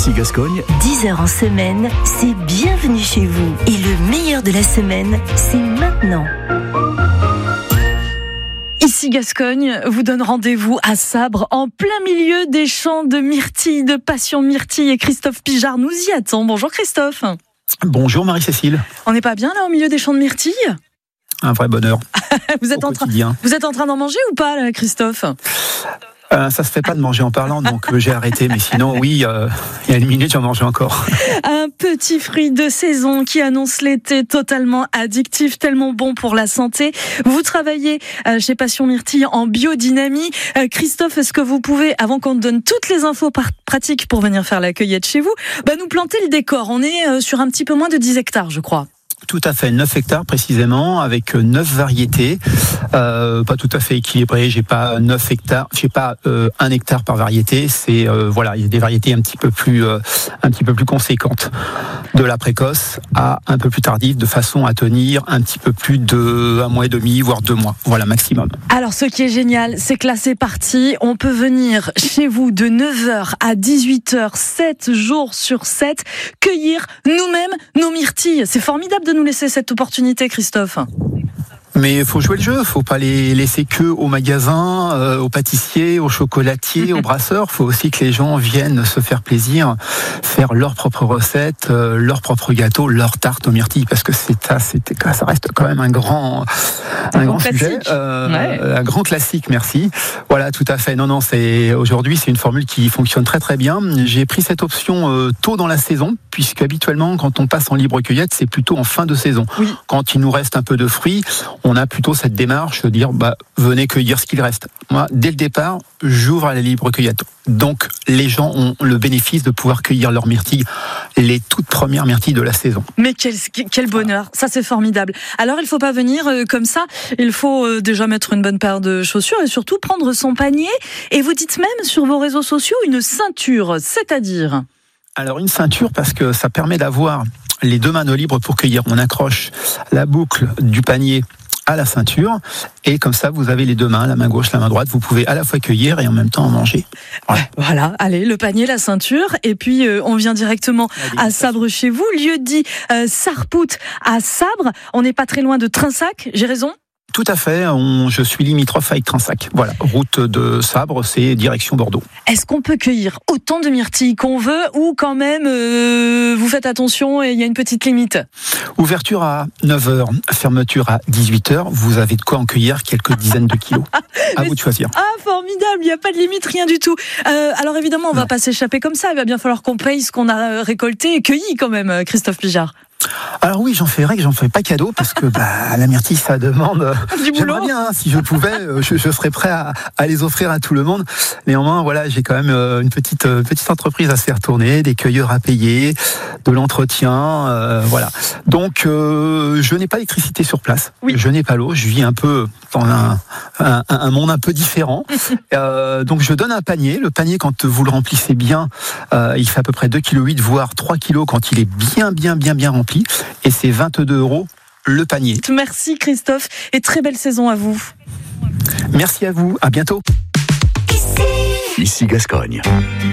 Ici Gascogne. 10h en semaine, c'est bienvenue chez vous. Et le meilleur de la semaine, c'est maintenant. Ici Gascogne vous donne rendez-vous à Sabre, en plein milieu des champs de myrtille, de passion myrtille. Et Christophe Pijard nous y attend. Bonjour Christophe. Bonjour Marie-Cécile. On n'est pas bien là au milieu des champs de myrtille ? Un vrai bonheur. Vous êtes en train d'en manger ou pas là, Christophe ? Ça se fait pas de manger en parlant, donc j'ai arrêté. Mais sinon, oui, il y a une minute, j'en mangeais encore. Un petit fruit de saison qui annonce l'été, totalement addictif, tellement bon pour la santé. Vous travaillez chez Passion Myrtille en biodynamie. Christophe, est-ce que vous pouvez, avant qu'on donne toutes les infos pratiques pour venir faire la cueillette chez vous, nous planter le décor ? On est sur un petit peu moins de 10 hectares, je crois. Tout à fait, 9 hectares précisément, avec 9 variétés, pas tout à fait équilibré. J'ai pas 9 hectares, j'ai pas 1 hectare par variété. C'est voilà, il y a des variétés un petit peu plus conséquentes, de la précoce à un peu plus tardive, de façon à tenir un petit peu plus de 1 mois et demi, voire 2 mois, voilà maximum. Alors ce qui est génial, c'est que là c'est parti, on peut venir chez vous de 9h à 18h, 7 jours sur 7, cueillir nous-mêmes nos myrtilles. C'est formidable de nous laisser cette opportunité, Christophe. Mais il faut jouer le jeu, faut pas les laisser que au magasin, aux pâtissiers, aux chocolatiers, aux brasseurs. Faut aussi que les gens viennent se faire plaisir, faire leurs propres recettes, leurs propres gâteaux, leurs tartes aux myrtilles, parce que ça reste quand même un grand sujet, un grand classique. Merci. Voilà, tout à fait. Non, aujourd'hui c'est une formule qui fonctionne très très bien. J'ai pris cette option tôt dans la saison, puisque habituellement quand on passe en libre cueillette, c'est plutôt en fin de saison. Oui. Quand il nous reste un peu de fruits, on a plutôt cette démarche de dire venez cueillir ce qu'il reste. Moi, dès le départ, j'ouvre à la libre cueillette. Donc, les gens ont le bénéfice de pouvoir cueillir leurs myrtilles, les toutes premières myrtilles de la saison. Mais quel bonheur, ça c'est formidable. Alors, il ne faut pas venir comme ça, il faut déjà mettre une bonne paire de chaussures et surtout prendre son panier. Et vous dites même sur vos réseaux sociaux une ceinture, c'est-à-dire ? Alors, une ceinture parce que ça permet d'avoir les 2 mains libres pour cueillir. On accroche la boucle du panier à la ceinture et comme ça vous avez les 2 mains, la main gauche, la main droite, vous pouvez à la fois cueillir et en même temps en manger. Voilà, allez, le panier, la ceinture et puis on vient directement à Sabre chez vous, lieu dit Sarrepout à Sabre, on n'est pas très loin de Trinsac, j'ai raison ? Tout à fait, je suis limitrophe avec Trinsac. Voilà, route de Sabre, c'est direction Bordeaux. Est-ce qu'on peut cueillir autant de myrtilles qu'on veut ou quand même vous faites attention et il y a une petite limite ? Ouverture à 9h, fermeture à 18h, vous avez de quoi en cueillir quelques dizaines de kilos. À vous de choisir. Ah, formidable, il n'y a pas de limite, rien du tout. Alors évidemment, on ne va pas s'échapper comme ça, il va bien falloir qu'on paye ce qu'on a récolté et cueilli quand même, Christophe Pijard. Alors oui, j'en fais pas cadeau parce que la myrtille ça demande du boulot. J'aimerais bien, si je pouvais, je serais prêt à les offrir à tout le monde. Néanmoins, voilà, j'ai quand même une petite entreprise à se faire tourner, des cueilleurs à payer, de l'entretien, voilà. Donc je n'ai pas d'électricité sur place, je n'ai pas l'eau, je vis un peu dans un monde un peu différent. Donc je donne un panier. Le panier, quand vous le remplissez bien, il fait à peu près 2,8 kg, voire 3 kg quand il est bien rempli. Et c'est 22 € le panier. Merci Christophe et très belle saison à vous. Merci à vous, à bientôt. Ici Gascogne.